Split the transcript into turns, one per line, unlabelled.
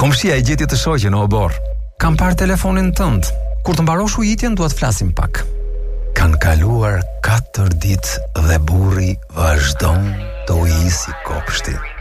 Komshia e gjeti të shoqen o borr. Kam parë telefonin tënd. Kur të mbarosh ujitjen, dua të flasim pak. Kan kaluar 4 ditë dhe burri vazhdon të ujisi kopshtin.